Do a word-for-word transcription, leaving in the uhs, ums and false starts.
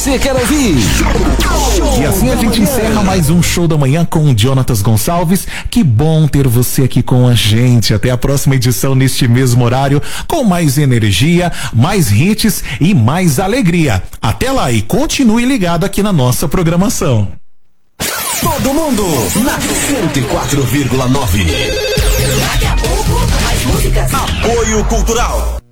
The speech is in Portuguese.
você quer ouvir. E assim a gente encerra mais um Show da Manhã com o Jonatas Gonçalves. Que bom ter você aqui com a gente. Até a próxima edição neste mesmo horário, com mais energia, mais hits e mais alegria. Até lá e continue ligado aqui na nossa programação. Todo mundo na cento e quatro vírgula nove. Daqui a pouco, mais músicas. Apoio Cultural.